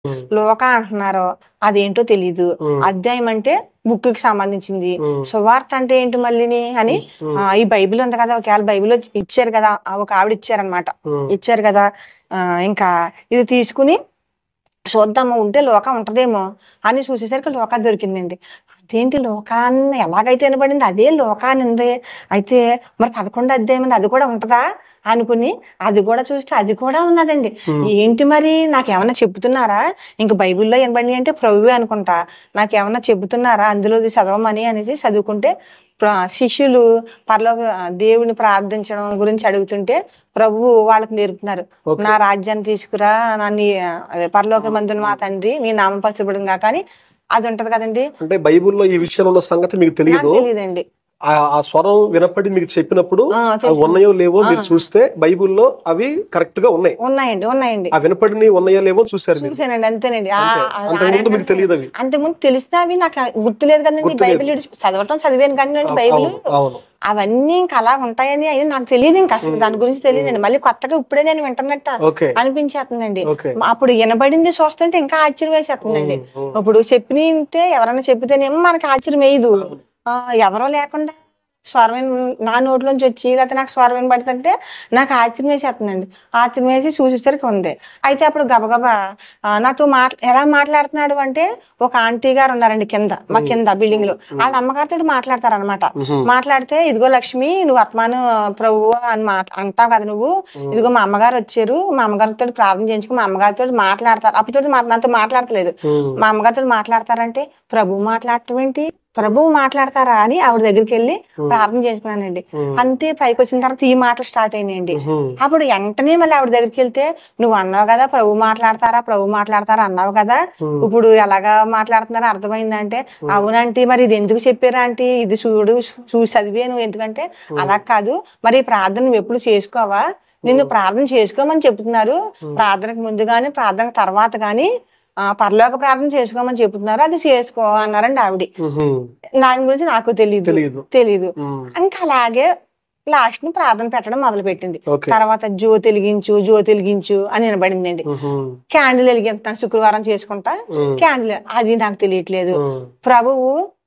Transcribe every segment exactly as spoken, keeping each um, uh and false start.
ఉమ్, లోక అంటున్నారు, అదేంటో తెలీదు. ఉమ్, అధ్యాయం అంటే బుక్ కి సంబంధించింది, ఉమ్, సువార్త అంటే ఏంటి మళ్ళీని అని. ఉమ్, ఆ, ఈ బైబిల్ ఉంది కదా, ఒకవేళ బైబిల్ ఇచ్చారు కదా, ఆ ఒక ఆవిడ ఇచ్చారనమాట, ఉమ్, ఇచ్చారు కదా. ఆ, ఇంకా ఇది తీసుకుని చూద్దాము, ఉంటే లోక ఉంటదేమో అని చూసేసరికి లోక దొరికిందండి. అదేంటి లోకాన్ని ఎలాగైతే వినబడింది అదే లోకాన్ని ఉంది, అయితే మరి పదకొండు అధ్యాయం ఉంది, అది కూడా ఉంటదా అనుకుని అది కూడా చూస్తే అది కూడా ఉన్నదండి. ఉమ్, ఏంటి మరి నాకేమన్నా చెబుతున్నారా? ఇంక బైబిల్లో వినబడి అంటే ప్రభువే అనుకుంటా, నాకేమన్నా చెబుతున్నారా అందులో ఇది చదవమని అనేసి చదువుకుంటే ప్ర- శిష్యులు పరలోక దేవుని ప్రార్థించడం గురించి అడుగుతుంటే ప్రభువు వాళ్ళకి నేర్పుతున్నారు. ఓకే. నా రాజ్యాన్ని తీసుకురా, నన్ను అదే పరలోక మందున మా తండ్రి నీ నామం పరచబడును గాక అని అది ఉంటది కదండి. అంటే బైబిల్లో ఈ విషయంలో ఉన్న సంగతి మీకు నాకు తెలియదు. తెలియదండి. ఆ ఆ స్వరం వినపడి మీకు చెప్పినప్పుడు ఆ, అవి తెలుసు. ఉన్నాయో లేవో ఆ, మీరు చూస్తే బైబిల్లో అవి కరెక్ట్ గా ఉన్నాయి. ఉన్నాయండి, ఉన్నాయండి, ఆ వినపడిని ఉన్నాయో లేవో చూసారు మీరు. చూసానండి, అంతేనండి. ఆ, అంతే. ఆ, అంతకుముందు ఆడంటే మీకు తెలియదు అవి. అంతకుముందు తెలిసినా అవి నాకు గుర్తులేదు కదండి. గుర్తులేదు. బైబిల్ విడిచి- చదవటం చదివాను కానీ అవ్- బైబిల్ అవును అవును. అవన్నీ ఇంకా అలా ఉంటాయని అవి నాకు తెలియదు, ఇంకా అసలు ఉమ్, దాని గురించి తెలియదండి. ఉమ్, మళ్ళీ కొత్తగా ఇప్పుడే నేను వింటున్నట్ట ఓకే అనిపించేస్తుందండి. ఓకే. అప్పుడు వినబడింది చూస్తుంటే ఇంకా ఆశ్చర్యం వేసేస్తుందండి. ఉమ్, ఉమ్, ఇప్పుడు చెప్పిన ఉంటే ఎవరైనా చెప్పితేనేమో మనకి ఆశ్చర్యం వేయదు. అవును. ఆ, ఎవరో లేకుండా స్వరం విన్- నా నోట్లోంచి వచ్చి లేకపోతే నాకు స్వరం వినబడుతుంటే నాకు ఆశ్చర్యం వేసేస్తుందండి. ఆశ్చర్యం వేసి చూసేసరికి ఉంది. అయితే అప్పుడు గబగబా ఆ, నాతో మాట్లా ఎలా మాట్లాడుతున్నాడు అంటే, ఒక ఆంటీ గారు ఉన్నారండి కింద, మా ఉమ్, కింద బిల్డింగ్ లో. ఉమ్, వాళ్ళ అమ్మగారితో మాట్లాడతారనమాట. ఉమ్, మాట్లాడితే, ఇదిగో లక్ష్మి నువ్వు ఆత్మాను ప్రభు అని మాట అంటావు కదా నువ్వు, ఉమ్, ఇదిగో మా అమ్మగారు వచ్చారు, మా అమ్మగారితో ప్రార్థన చేయించుకుని మా అమ్మగారితో మాట్లాడతారు. అప్పటితో నాతో మాట్లాడతలేదు. ఉమ్, మా అమ్మగారితో మాట్లాడతారంటే, ప్రభు మాట్లాడటం ఏంటి, ప్రభువు మాట్లాడతారా అని ఆవిడ దగ్గరికి వెళ్ళి ఉమ్, ప్రార్థన చేసుకున్నానండి. ఉమ్, అంతే పైకి వచ్చిన తర్వాత ఈ మాటలు స్టార్ట్ అయినాయండి. ఉమ్, అప్పుడు వెంటనే మళ్ళీ ఆవిడ దగ్గరికి వెళ్తే, నువ్వు అన్నావు కదా ప్రభు మాట్లాడతారా ప్రభు మాట్లాడతారా అన్నావు కదా, ఉమ్, ఇప్పుడు ఎలాగా మాట్లాడుతున్నారో అర్థమైందంటే, ఉమ్, అవునంటే మరి ఇది ఎందుకు చెప్పారా అంటే, ఇది చూడు చూసి చదివే నువ్వు, ఎందుకంటే అలా కాదు మరి ఈ ప్రార్థన నువ్వు ఎప్పుడు చేసుకోవా, నిన్ను ప్రార్థన చేసుకోమని చెప్తున్నారు, ప్రార్థనకు ముందు గాని ప్రార్థన తర్వాత గాని ఆ పరలోక ప్రార్థన చేసుకోమని చెప్తున్నారు, అది చేసుకో అన్నారండి ఆవిడ. ఉమ్, దాని గురించి నాకు తెలియదు తెలీదు. తెలీదు ఉమ్, ఇంకా అలాగే లాస్ట్ ని ప్రార్థన పెట్టడం మొదలు పెట్టింది. ఓకే. తర్వాత జో వెలిగించు జో వెలిగించు అని వినబడిందండి. ఉమ్, క్యాండిల్ వెలిగిస్తాను శుక్రవారం చేసుకుంటా, ఉమ్, క్యాండిల్ అది నాకు తెలియట్లేదు. ఉమ్, ప్రభువు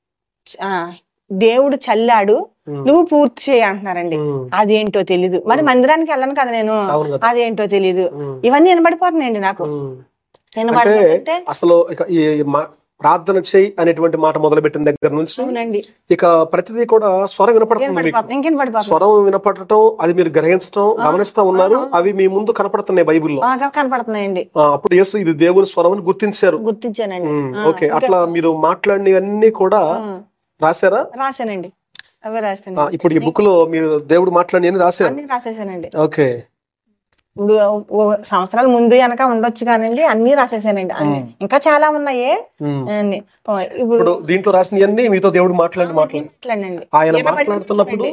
ఆ దేవుడు చల్లాడు, ఉమ్, నువ్వు పూర్తి చేయి అంటున్నారండి. ఉమ్, అదేంటో తెలీదు. మరి మందిరానికి వెళ్ళను కదా నేను, అవును కదా. అదేంటో తెలీదు. ఉమ్, ఇవన్నీ వినబడిపోతున్నాయండి నాకు. ఉమ్. అంటే వినబడిపోతుంటే అసలు ఇక ఈ మా- ప్రార్థన చేయి అనేటువంటి మాట మొదలుపెట్టిన దగ్గర నుంచి అవునండి ఇక ప్రతిదీ కూడా స్వరం వినపడుతుంది మీకు. వినపడిపోతుంది, ఇంకేం పడిపోతుంది, స్వరం వినపడటం, అది మీరు గ్రహించటం, గమనిస్తా ఉన్నారు. అవి మీ ముందు కనపడుతున్నాయి బైబిల్లో. బాగా కనపడుతున్నాయండి. ఆ, అప్పుడు యేసు ఇది దేవుని స్వరం అని గుర్తించారు. గుర్తించానండి. ఉమ్, ఆ, ఓకే. ఇంకా అట్లా మీరు మాట్లాడినవన్నీ కూడా ఆ, రాశారా? రాశానండి, అవే ఆ, రాశానండి, ఇప్పుడు ఈ బుక్ లో మీరు దేవుడు మాట్లాడి రాశారు. అన్ని రాసేసానండి. ఓకే. ఇప్పుడు ఓ సంవత్సరాల ముందు వెనక ఉండొచ్చు కానండి, అన్ని రాసేసానండి అన్ని. ఉమ్, ఇంకా చాలా ఉన్నాయి ఉమ్. అన్ని. ఓ, ఇప్పుడు ఇప్పుడు దీంట్లో రాసినవన్నీ మీతో దేవుడు మాట్లాడి మాట్లాడి మాట్లాడండి, ఆయన మాట్లాడుతున్నప్పుడు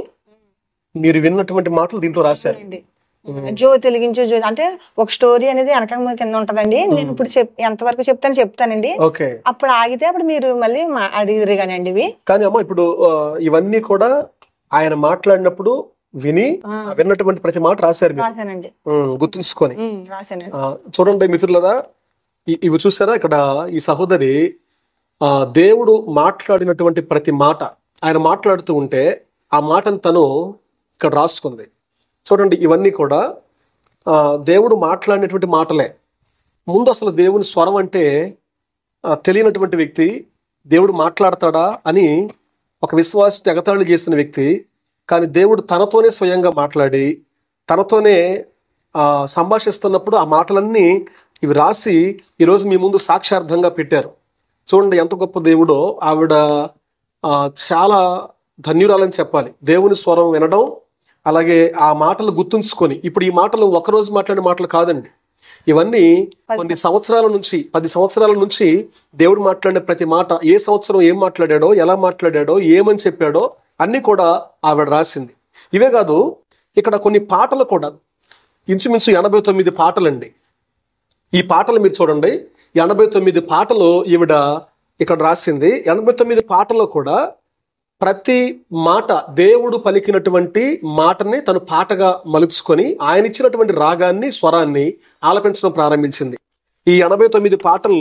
మీరు విన్నటువంటి మాటలు దీంట్లో రాశారు. ఉమ్, జో తెలిగించు జో అంటే ఒక స్టోరీ అనేది వెనక ముందు కింద ఉంటదండి. నేను ఇప్పుడు చెప్ ఎంతవరకు చెప్తాను చెప్తానండి. ఓకే. అప్పుడు ఆగితే అప్పుడు మీరు మళ్ళీ మా- అడిగిరు కానండి ఇవి. కానీ అమ్మ ఇప్పుడు ఆ, ఇవన్నీ కూడా ఆయన మాట్లాడినప్పుడు విని ఆ, ఆ విన్నటువంటి ప్రతి మాట రాశారు మీరు. రాశానండి. ఉమ్, గుర్తుంచుకొని. ఉమ్, రాశానండి. ఆ, చూడండి మిత్రులరా, ఇ- ఇవి చూసారా ఇక్కడ ఈ సహోదరి ఆ దేవుడు మాట్లాడినటువంటి ప్రతి మాట, ఆయన మాట్లాడుతూ ఉంటే ఆ మాటను తను ఇక్కడ రాసుకుంది. చూడండి ఇవన్నీ కూడా ఆ దేవుడు మాట్లాడినటువంటి మాటలే. ముందు అసలు దేవుని స్వరం అంటే ఆ, తెలియనటువంటి వ్యక్తి దేవుడు మాట్లాడతాడా అని ఒక విశ్వాస ఎగతాళి చేసిన వ్యక్తి, కానీ దేవుడు తనతోనే స్వయంగా మాట్లాడి తనతోనే ఆ సంభాషిస్తున్నప్పుడు ఆ మాటలన్నీ ఇవి రాసి ఈరోజు మీ ముందు సాక్ష్యార్థంగా పెట్టారు. చూడండి ఎంత గొప్ప దేవుడో. ఆవిడ ఆ, చాలా ధన్యురాలని చెప్పాలి. దేవుని స్వరం వినడం, అలాగే ఆ మాటలు గుర్తుంచుకొని. ఇప్పుడు ఈ మాటలు ఒకరోజు మాట్లాడే మాటలు కాదండి, ఇవన్నీ కొన్ని సంవత్సరాల నుంచి, పది సంవత్సరాల నుంచి దేవుడు మాట్లాడిన ప్రతి మాట, ఏ సంవత్సరం ఏం మాట్లాడాడో, ఎలా మాట్లాడాడో, ఏమని చెప్పాడో అన్ని కూడా ఆవిడ రాసింది. ఇవే కాదు, ఇక్కడ కొన్ని పాటలు కూడా ఇంచుమించు ఎనభై తొమ్మిది పాటలండి. ఈ పాటలు మీరు చూడండి, ఎనభై తొమ్మిది పాటలు ఈవిడ ఇక్కడ రాసింది. ఎనభై తొమ్మిది పాటల్లో కూడా ప్రతి మాట దేవుడు పలికినటువంటి మాటని తను పాటగా మలుచుకొని ఆయన ఇచ్చినటువంటి రాగాన్ని, స్వరాన్ని ఆలపించడం ప్రారంభించింది. ఈ ఎనభై తొమ్మిది పాటలు